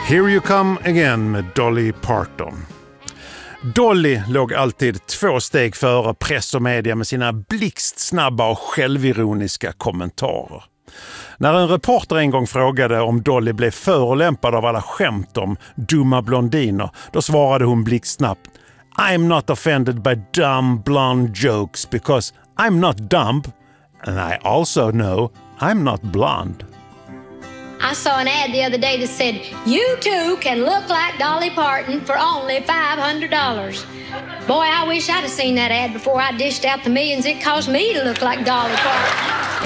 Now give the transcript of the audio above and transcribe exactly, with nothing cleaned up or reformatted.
Here You Come Again med Dolly Parton. Dolly låg alltid två steg före press och media med sina blixtsnabba och självironiska kommentarer. När en reporter en gång frågade om Dolly blev förolämpad av alla skämt om dumma blondiner, då svarade hon blixtsnabbt: I'm not offended by dumb blonde jokes because I'm not dumb and I also know I'm not blonde. I saw an ad the other day that said, you too can look like Dolly Parton for only five hundred dollars. Boy, I wish I'd have seen that ad before I dished out the millions it cost me to look like Dolly Parton.